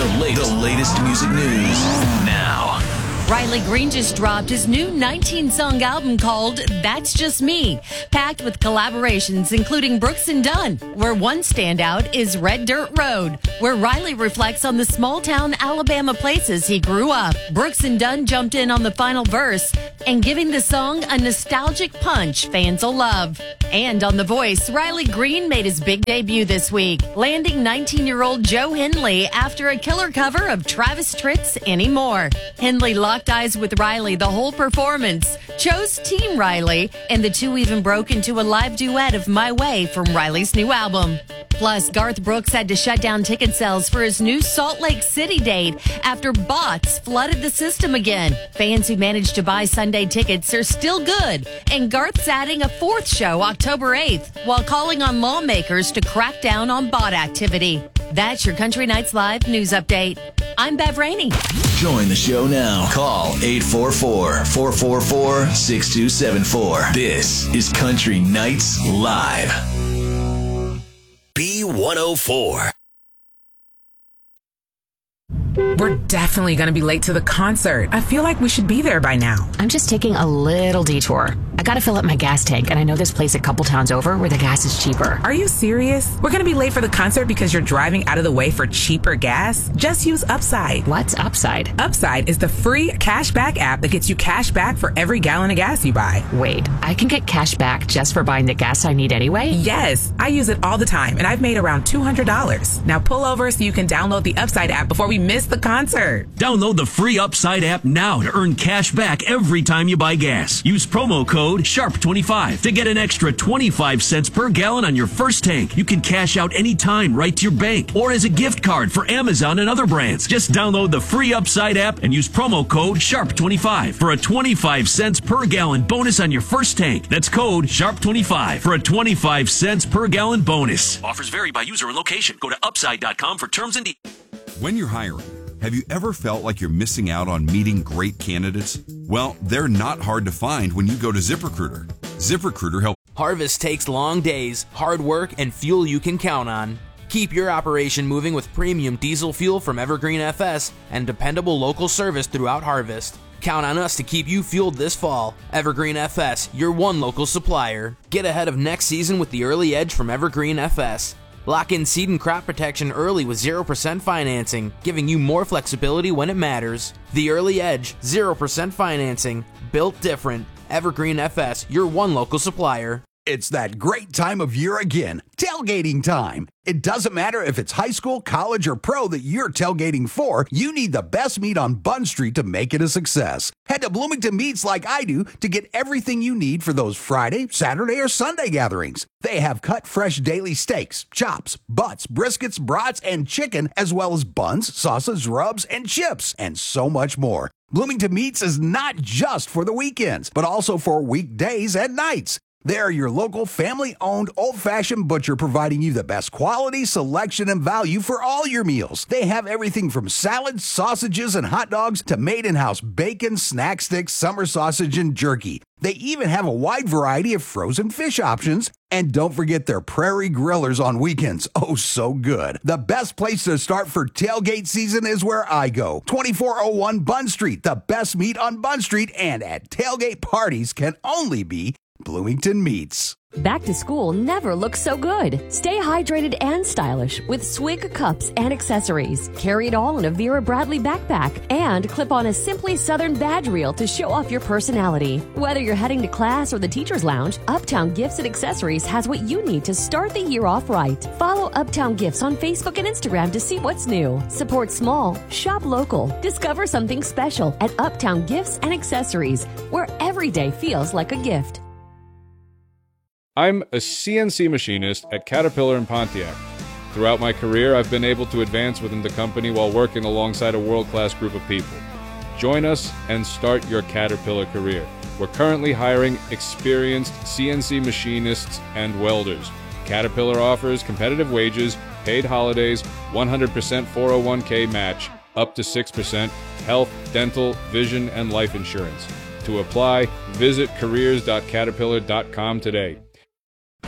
The latest music news now. Riley Green just dropped his new 19-song album called That's Just Me, packed with collaborations including Brooks and Dunn, where one standout is Red Dirt Road, where Riley reflects on the small-town Alabama places he grew up. Brooks and Dunn jumped in on the final verse and giving the song a nostalgic punch fans will love. And on The Voice, Riley Green made his big debut this week, landing 19-year-old Joe Henley after a killer cover of Travis Tritt's Anymore. Henley locked eyes with Riley the whole performance, chose Team Riley, and the two even broke into a live duet of My Way from Riley's new album. Plus, Garth Brooks had to shut down ticket sales for his new Salt Lake City date after bots flooded the system again. Fans who managed to buy Sunday tickets are still good, and Garth's adding a fourth show October 8th while calling on lawmakers to crack down on bot activity. That's your Country Nights Live news update. I'm Bev Rainey. Join the show now. Call 844-444-6274. This is Country Nights Live. B104. We're definitely going to be late to the concert. I feel like we should be there by now. I'm just taking a little detour. I got to fill up my gas tank, and I know this place a couple towns over where the gas is cheaper. Are you serious? We're going to be late for the concert because you're driving out of the way for cheaper gas? Just use Upside. What's Upside? Upside is the free cashback app that gets you cash back for every gallon of gas you buy. Wait, I can get cash back just for buying the gas I need anyway? Yes, I use it all the time, and I've made around $200. Now pull over so you can download the Upside app before we miss the concert. Download the free Upside app now to earn cash back every time you buy gas. Use promo code SHARP25 to get an extra 25 cents per gallon on your first tank. You can cash out anytime right to your bank or as a gift card for Amazon and other brands. Just download the free Upside app and use promo code SHARP25 for a 25 cents per gallon bonus on your first tank. That's code SHARP25 for a 25 cents per gallon bonus. Offers vary by user and location. Go to upside.com for terms and details. When you're hiring, have you ever felt like you're missing out on meeting great candidates? Well, they're not hard to find when you go to ZipRecruiter. ZipRecruiter helps. Harvest takes long days, hard work, and fuel you can count on. Keep your operation moving with premium diesel fuel from Evergreen FS and dependable local service throughout harvest. Count on us to keep you fueled this fall. Evergreen FS, your one local supplier. Get ahead of next season with the early edge from Evergreen FS. Lock in seed and crop protection early with 0% financing, giving you more flexibility when it matters. The Early Edge, 0% financing, built different. Evergreen FS, your one local supplier. It's that great time of year again, tailgating time. It doesn't matter if it's high school, college, or pro that you're tailgating for, you need the best meat on Bunn Street to make it a success. Head to Bloomington Meats like I do to get everything you need for those Friday, Saturday, or Sunday gatherings. They have cut fresh daily steaks, chops, butts, briskets, brats, and chicken, as well as buns, sauces, rubs, and chips, and so much more. Bloomington Meats is not just for the weekends, but also for weekdays and nights. They're your local family-owned old-fashioned butcher providing you the best quality, selection, and value for all your meals. They have everything from salads, sausages, and hot dogs to made-in-house bacon, snack sticks, summer sausage, and jerky. They even have a wide variety of frozen fish options. And don't forget their prairie grillers on weekends. Oh, so good. The best place to start for tailgate season is where I go. 2401 Bunn Street. The best meat on Bunn Street and at tailgate parties can only be Bloomington Meats. Back to school never looks so good. Stay hydrated and stylish with Swig cups and accessories. Carry it all in a Vera Bradley backpack and clip on a Simply Southern badge reel to show off your personality. Whether you're heading to class or the teacher's lounge, Uptown Gifts and Accessories has what you need to start the year off right. Follow Uptown Gifts on Facebook and Instagram to see what's new. Support small, shop local. Discover something special at Uptown Gifts and Accessories, where every day feels like a gift. I'm a CNC machinist at Caterpillar in Pontiac. Throughout my career, I've been able to advance within the company while working alongside a world-class group of people. Join us and start your Caterpillar career. We're currently hiring experienced CNC machinists and welders. Caterpillar offers competitive wages, paid holidays, 100% 401k match, up to 6%, health, dental, vision, and life insurance. To apply, visit careers.caterpillar.com today.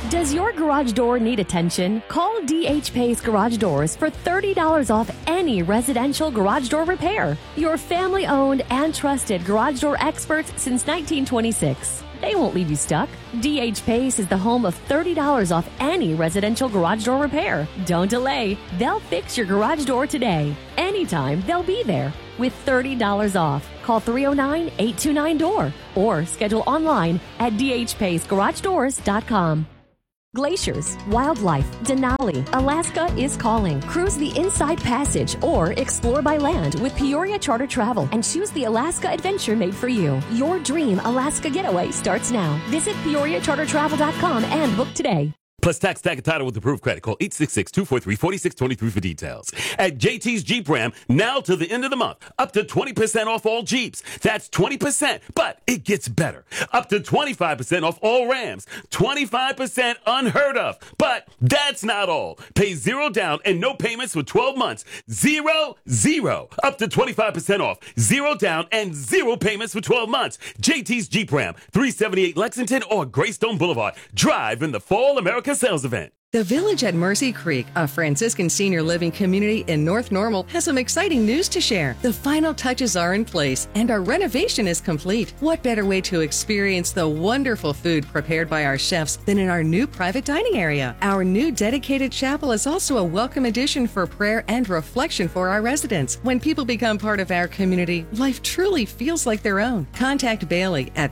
Does your garage door need attention? Call DH Pace Garage Doors for $30 off any residential garage door repair. Your family-owned and trusted garage door experts since 1926. They won't leave you stuck. DH Pace is the home of $30 off any residential garage door repair. Don't delay. They'll fix your garage door today. Anytime, they'll be there with $30 off. Call 309-829-DOOR or schedule online at dhpacegaragedoors.com. Glaciers, wildlife, Denali, Alaska is calling. Cruise the Inside Passage or explore by land with Peoria Charter Travel and choose the Alaska adventure made for you. Your dream Alaska getaway starts now. Visit PeoriaCharterTravel.com and book today. Plus tax, tag, and title with approved credit. Call 866-243-4623 for details. At JT's Jeep Ram, now to the end of the month, up to 20% off all Jeeps. That's 20%, but it gets better. Up to 25% off all Rams. 25% unheard of. But that's not all. Pay $0 down and no payments for 12 months. Zero. Up to 25% off. $0 down and 0 payments for 12 months. JT's Jeep Ram, 378 Lexington or Greystone Boulevard. Drive in the Fall America Sales Event. The Village at Mercy Creek, a Franciscan senior living community in North Normal, has some exciting news to share. The final touches are in place and our renovation is complete. What better way to experience the wonderful food prepared by our chefs than in our new private dining area? Our new dedicated chapel is also a welcome addition for prayer and reflection for our residents. When people become part of our community, life truly feels like their own. Contact Bailey at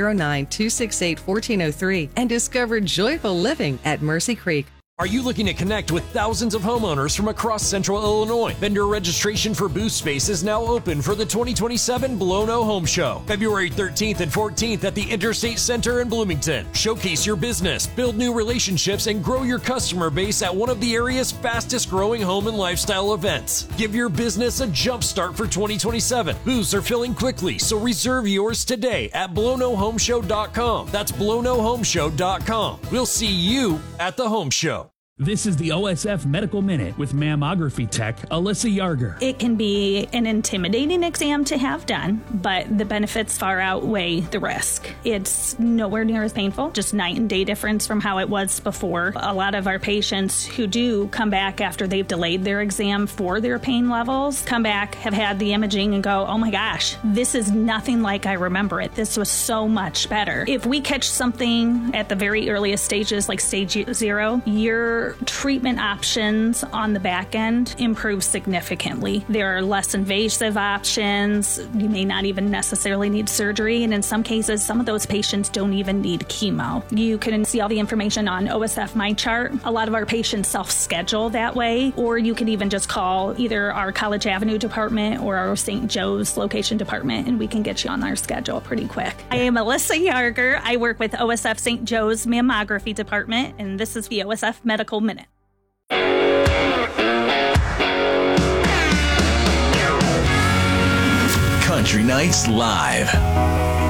309-268-1403 and discover joyful living at Mercy Creek. Are you looking to connect with thousands of homeowners from across Central Illinois? Vendor registration for booth space is now open for the 2027 Blow-No Home Show, February 13th and 14th at the Interstate Center in Bloomington. Showcase your business, build new relationships, and grow your customer base at one of the area's fastest growing home and lifestyle events. Give your business a jump start for 2027. Booths are filling quickly, so reserve yours today at blownohomeshow.com. That's blownohomeshow.com. We'll see you at the home show. This is the OSF Medical Minute with mammography tech Alyssa Yarger. It can be an intimidating exam to have done, but the benefits far outweigh the risk. It's nowhere near as painful, just night and day difference from how it was before. A lot of our patients who do come back after they've delayed their exam for their pain levels, come back, have had the imaging and go, oh my gosh, this is nothing like I remember it. This was so much better. If we catch something at the very earliest stages, like stage 0, your treatment options on the back end improve significantly. There are less invasive options. You may not even necessarily need surgery, and in some cases, some of those patients don't even need chemo. You can see all the information on OSF MyChart. A lot of our patients self-schedule that way, or you can even just call either our College Avenue department or our St. Joe's location department, and we can get you on our schedule pretty quick. I am Alyssa Yarger. I work with OSF St. Joe's Mammography Department, and this is the OSF Medical Minute. Country Nights Live.